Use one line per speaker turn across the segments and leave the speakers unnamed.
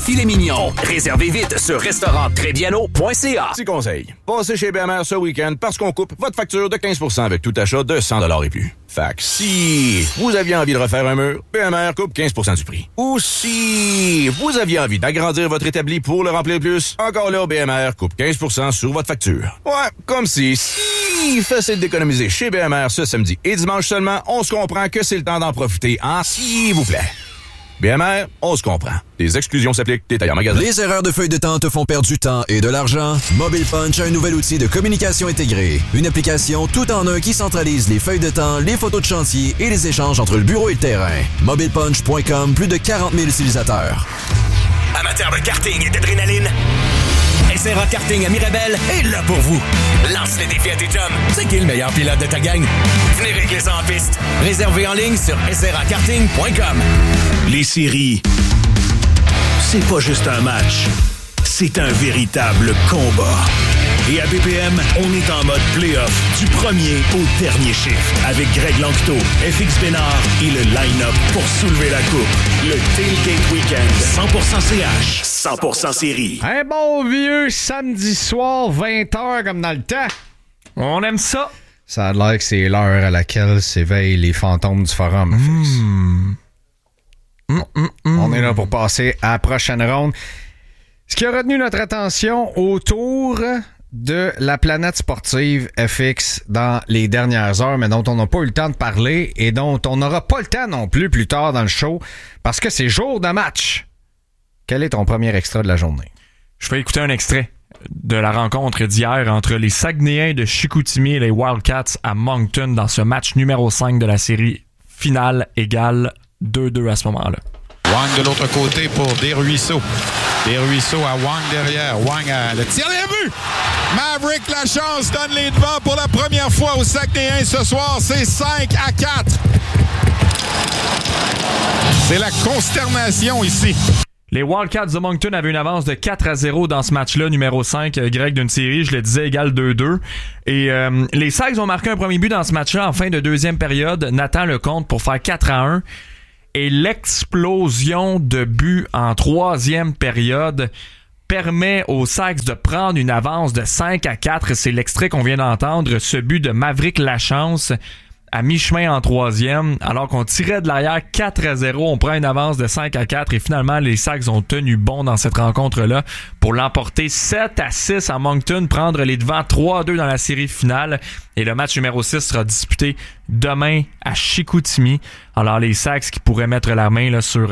filet mignon. Réservez vite sur restauranttreviano.ca.
Petit conseil, passez chez BMR ce week-end parce qu'on coupe votre facture de 15% avec tout achat de 100$ et plus. Fait que si vous aviez envie de refaire un mur, BMR coupe 15% du prix. Ou si vous aviez envie d'agrandir votre établi pour le remplir plus, encore là, BMR coupe 15% sur votre facture. Ouais, comme si facile d'économiser chez BMR ce samedi et dimanche seulement, on se comprend que c'est le temps d'en profiter, hein, s'il vous plaît. BMR, on se comprend. Les exclusions s'appliquent, détail en magasin.
Les erreurs de feuille de temps te font perdre du temps et de l'argent? Mobile Punch a un nouvel outil de communication intégrée. Une application tout en un qui centralise les feuilles de temps, les photos de chantier et les échanges entre le bureau et le terrain. MobilePunch.com, plus de 40 000 utilisateurs.
Amateurs de karting et d'adrénaline, SRA Karting à Mirabel est là pour vous. Lance le défi à tes chums. C'est qui le meilleur pilote de ta gang? Venez régler ça en piste. Réservez en ligne sur srakarting.com.
Les séries, c'est pas juste un match, c'est un véritable combat. Et à BPM, on est en mode play-off du premier au dernier chiffre avec Greg Lanctot, FX Bénard et le line-up pour soulever la coupe. Le Tailgate Weekend, 100% CH, 100% série.
Un bon vieux samedi soir, 20h comme dans le temps.
On aime ça.
Ça a l'air que c'est l'heure à laquelle s'éveillent les fantômes du forum. On est là pour passer à la prochaine ronde. Ce qui a retenu notre attention autour de la planète sportive FX dans les dernières heures, mais dont on n'a pas eu le temps de parler et dont on n'aura pas le temps non plus tard dans le show, parce que c'est jour de match. Quel est ton premier extrait de la journée?
Je vais écouter un extrait de la rencontre d'hier entre les Saguenayens de Chicoutimi et les Wildcats à Moncton dans ce match numéro 5 de la série finale égale 2-2 à ce moment-là.
Wang de l'autre côté pour Desruisseaux. Desruisseaux à Wang derrière. Wang à le tir des buts! Maverick Lachance donne les devants pour la première fois aux Saguenayens ce soir. C'est 5-4. C'est la consternation ici.
Les Wildcats de Moncton avaient une avance de 4-0 dans ce match-là, numéro 5, Greg, d'une série, je le disais, égale 2-2. Et les Sags ont marqué un premier but dans ce match-là en fin de deuxième période. Nathan Lecomte pour faire 4-1. Et l'explosion de buts en troisième période permet aux Sags de prendre une avance de 5-4. C'est l'extrait qu'on vient d'entendre, ce but de Maverick Lachance à mi-chemin en troisième, alors qu'on tirait de l'arrière 4-0, on prend une avance de 5-4 et finalement les Sags ont tenu bon dans cette rencontre-là pour l'emporter 7-6 à Moncton, prendre les devants 3-2 dans la série finale et le match numéro 6 sera disputé demain à Chicoutimi. Alors les Sags qui pourraient mettre la main là, sur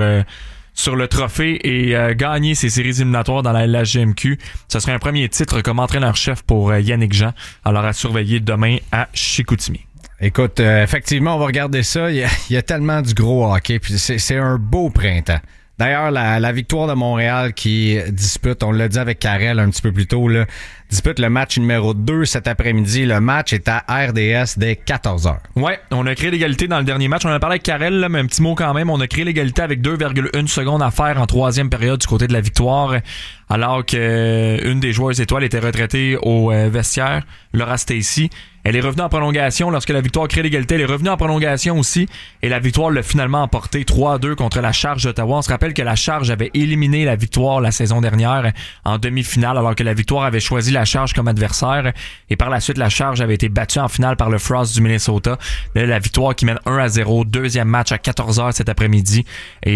le trophée et gagner ces séries éliminatoires dans la LHGMQ. Ce serait un premier titre comme entraîneur-chef pour Yannick Jean, alors à surveiller demain à Chicoutimi.
Écoute, effectivement, on va regarder ça. Il y a tellement du gros hockey. Puis c'est un beau printemps. D'ailleurs, la victoire de Montréal qui dispute, on l'a dit avec Karel un petit peu plus tôt, là, dispute le match numéro 2 cet après-midi. Le match est à RDS dès 14h.
Ouais, on a créé l'égalité dans le dernier match. On en a parlé avec Karel, là, mais un petit mot quand même. On a créé l'égalité avec 2,1 secondes à faire en troisième période du côté de la victoire, alors qu'une des joueuses étoiles était retraitée au vestiaire, Laura Stacy. Elle est revenue en prolongation lorsque la victoire crée l'égalité. Elle est revenue en prolongation aussi et la victoire l'a finalement emporté 3-2 contre la Charge d'Ottawa. On se rappelle que la Charge avait éliminé la victoire la saison dernière en demi-finale alors que la victoire avait choisi la Charge comme adversaire et par la suite la Charge avait été battue en finale par le Frost du Minnesota. Là, la victoire qui mène 1-0, deuxième match à 14h cet après-midi et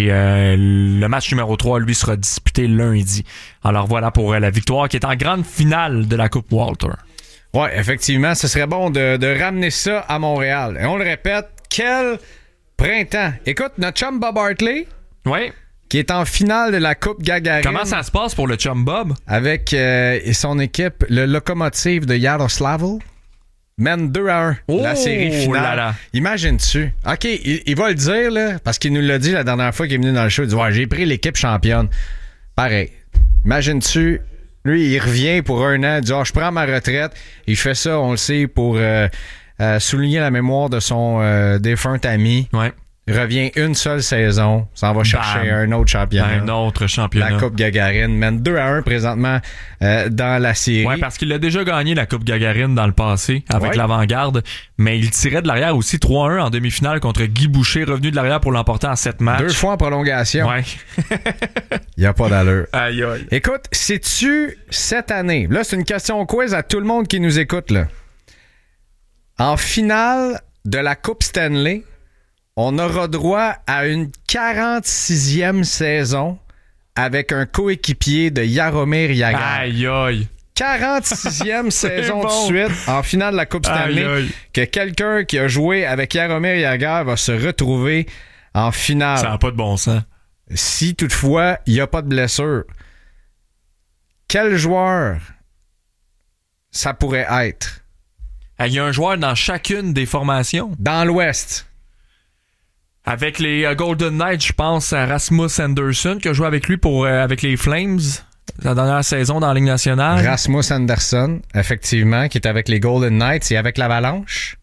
le match numéro 3 lui sera disputé lundi. Alors voilà pour la victoire qui est en grande finale de la Coupe Walter.
Ouais, effectivement, ce serait bon de ramener ça à Montréal. Et on le répète, quel printemps! Écoute, notre chum Bob Hartley,
ouais,
qui est en finale de la Coupe Gagarine.
Comment ça se passe pour le chum Bob?
Avec son équipe, le Lokomotiv de Yaroslavl, mène 2-1 la série finale. Là là. Imagine-tu? OK, il va le dire, là, parce qu'il nous l'a dit la dernière fois qu'il est venu dans le show. Il dit, ouais, j'ai pris l'équipe championne. Pareil. Imagine-tu? Lui, il revient pour un an, il dit « je prends ma retraite ». Il fait ça, on le sait, pour souligner la mémoire de son défunt ami.
Ouais.
revient une seule saison, s'en va chercher un autre championnat.
Un autre championnat.
La Coupe Gagarine mène 2-1 présentement dans la série.
Oui, parce qu'il a déjà gagné la Coupe Gagarine dans le passé avec l'Avant-Garde, mais il tirait de l'arrière aussi 3-1 en demi-finale contre Guy Boucher, revenu de l'arrière pour l'emporter en 7 matchs.
2 fois en prolongation.
Ouais.
Il n'y a pas d'allure.
Aïe, aïe.
Écoute, sais-tu cette année, là c'est une question quiz à tout le monde qui nous écoute, là. En finale de la Coupe Stanley, on aura droit à une 46e saison avec un coéquipier de Jaromir Jagr.
Aïe, aïe.
46e saison de suite en finale de la Coupe Stanley
Aïe, aïe.
que quelqu'un qui a joué avec Jaromir Jagr va se retrouver en finale.
Ça n'a pas de bon sens.
Si toutefois, il n'y a pas de blessure. Quel joueur ça pourrait être?
Il y a un joueur dans chacune des formations.
Dans l'Ouest.
Avec les Golden Knights, je pense à Rasmus Anderson qui a joué avec lui avec les Flames la dernière saison dans la Ligue nationale.
Rasmus Anderson, effectivement, qui est avec les Golden Knights et avec l'Avalanche.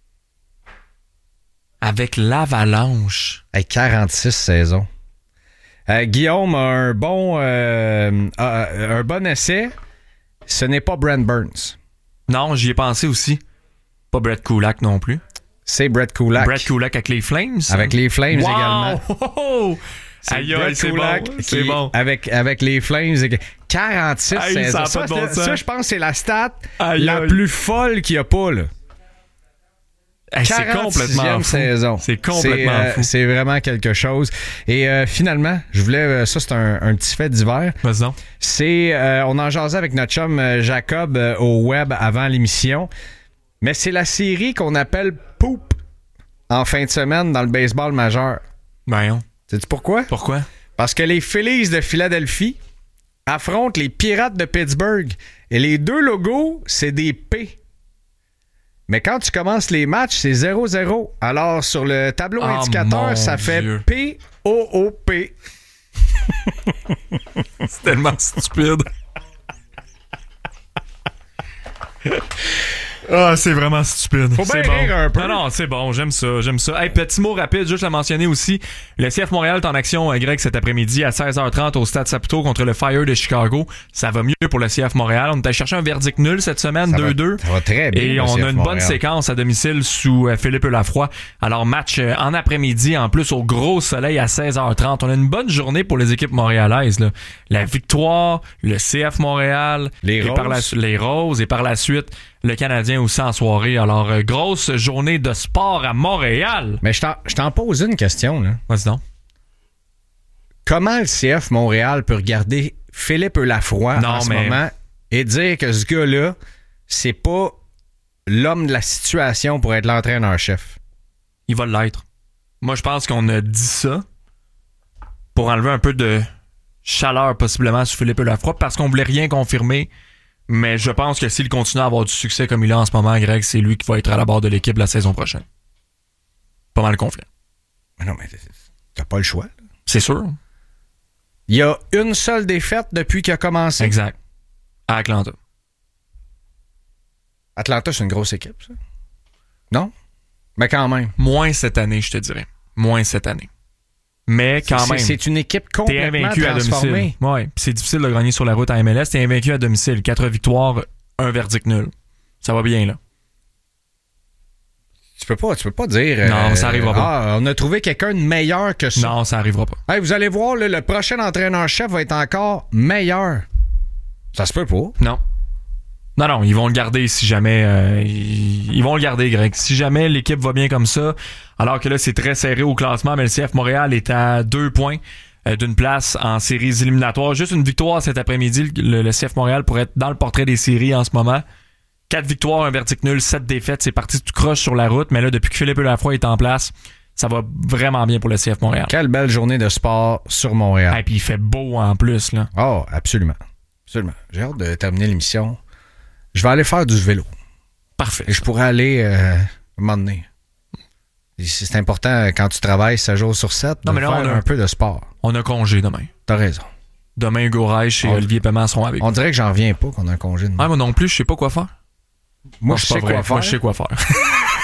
Avec l'Avalanche.
46 saisons. Guillaume a un bon essai. Ce n'est pas Brent Burns.
Non, j'y ai pensé aussi. Pas Brett Kulak non plus.
C'est Brett Kulak.
Brett Kulak avec les Flames.
Avec les Flames également.
Oh!
Aïe, c'est Kulak bon. C'est bon. Avec les Flames. 46 saisons. Ça, je pense que c'est la stat la plus folle qu'il n'y a pas, là.
C'est complètement fou.
Saison.
C'est complètement fou.
C'est vraiment quelque chose. Et finalement, je voulais... ça, c'est un petit fait divers.
Vas-y donc.
On en jasait avec notre chum Jacob au web avant l'émission. Mais c'est la série qu'on appelle Poop en fin de semaine dans le baseball majeur.
Ben,
sais-tu pourquoi?
Pourquoi?
Parce que les Phillies de Philadelphie affrontent les Pirates de Pittsburgh. Et les deux logos, c'est des P. Mais quand tu commences les matchs, c'est 0-0. Alors, sur le tableau indicateur, ça fait P-O-O-P.
C'est tellement stupide. Ah, c'est vraiment stupide.
Faut bien rire un peu.
Non, c'est bon, j'aime ça. Hey, petit mot rapide, juste à mentionner aussi, le CF Montréal est en action, Greg, cet après-midi à 16h30 au Stade Saputo contre le Fire de Chicago. Ça va mieux pour le CF Montréal. On est allé chercher un verdict nul cette semaine, 2-2.
Ça va très bien.
Et on a une bonne séquence à domicile sous Philippe Lafroy. Alors, match en après-midi, en plus au gros soleil à 16h30. On a une bonne journée pour les équipes montréalaises, là. La Victoire, le CF Montréal,
les
Roses, et par la suite, le Canadien aussi en soirée. Alors, grosse journée de sport à Montréal.
Mais je t'en pose une question, là.
Vas-y donc.
Comment le CF Montréal peut regarder Philippe Lafroy en ce moment et dire que ce gars-là, c'est pas l'homme de la situation pour être l'entraîneur-chef?
Il va l'être. Moi, je pense qu'on a dit ça pour enlever un peu de chaleur possiblement sur Philippe Lafroy parce qu'on voulait rien confirmer. Mais je pense que s'il continue à avoir du succès comme il a en ce moment, Greg, c'est lui qui va être à la barre de l'équipe la saison prochaine. Pas mal confiant.
Mais non, mais t'as pas le choix. Là.
C'est sûr.
Il y a une seule défaite depuis qu'il a commencé.
Exact. À Atlanta.
Atlanta, c'est une grosse équipe, ça. Non? Mais quand même.
Moins cette année, je te dirais. Moins cette année. Mais quand même.
C'est une équipe complètement
invaincu
transformée.
À domicile. Ouais, c'est difficile de gagner sur la route à MLS. T'es invaincu à domicile. 4 victoires, 1 verdict nul. Ça va bien, là.
Tu peux pas dire...
Non, ça arrivera pas.
On a trouvé quelqu'un de meilleur que ça.
Non, ça arrivera pas.
Hey, vous allez voir, là, le prochain entraîneur-chef va être encore meilleur. Ça se peut pas.
Non. Non, ils vont le garder si jamais... ils vont le garder, Greg. Si jamais l'équipe va bien comme ça, alors que là, c'est très serré au classement, mais le CF Montréal est à 2 points d'une place en séries éliminatoires. Juste une victoire cet après-midi. Le CF Montréal pourrait être dans le portrait des séries en ce moment. 4 victoires, 1 verdict nul, 7 défaites. C'est parti tout croche sur la route, mais là, depuis que Philippe Lafroy est en place, ça va vraiment bien pour le CF Montréal.
Quelle belle journée de sport sur Montréal.
Et puis il fait beau en plus, là.
Oh, absolument. Absolument. J'ai hâte de terminer l'émission. Je vais aller faire du vélo.
Parfait.
Et je pourrais aller un moment donné. C'est important quand tu travailles 7 jours sur 7 de faire un peu de sport.
On a congé demain.
T'as raison.
Demain, Hugo Reich et Olivier Paiement seront avec nous.
On dirait que j'en reviens pas qu'on a un congé demain.
Ah, moi non plus, je sais pas quoi faire.
Moi, je sais quoi faire.
Moi, je sais quoi faire.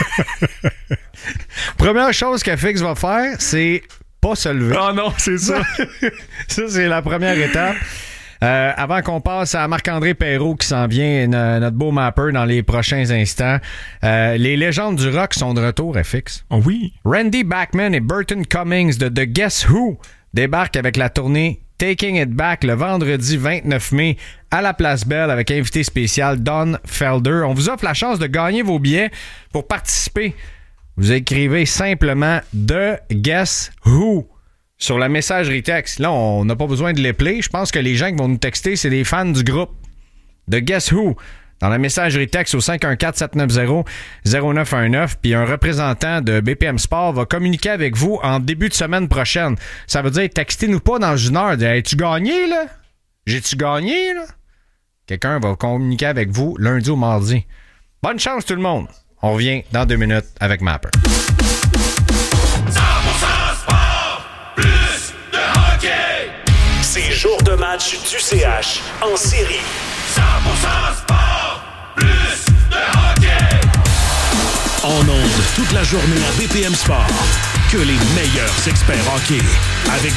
Première chose que Fix va faire, c'est pas se lever.
Oh non, c'est ça.
Ça, c'est la première étape. Avant qu'on passe à Marc-André Perrault qui s'en vient, notre beau mapper dans les prochains instants, les légendes du rock sont de retour, FX.
Oh oui.
Randy Bachman et Burton Cummings de The Guess Who débarquent avec la tournée Taking It Back le vendredi 29 mai à la Place Belle avec invité spécial Don Felder. On vous offre la chance de gagner vos billets pour participer. Vous écrivez simplement The Guess Who sur la messagerie texte. Là, on n'a pas besoin de l'épeler. Je pense que les gens qui vont nous texter, c'est des fans du groupe. The Guess Who dans la messagerie texte au 514-790-0919. Puis un représentant de BPM Sport va communiquer avec vous en début de semaine prochaine. Ça veut dire, textez-nous pas dans une heure. As-tu gagné, là? J'ai-tu gagné, là? Quelqu'un va communiquer avec vous lundi ou mardi. Bonne chance, tout le monde. On revient dans 2 minutes avec Mapper.
100% sport, plus de hockey.
C'est jour de match du CH en série.
100% sport, plus de hockey.
En ondes toute la journée à BPM Sport. Que les meilleurs experts hockey. Avec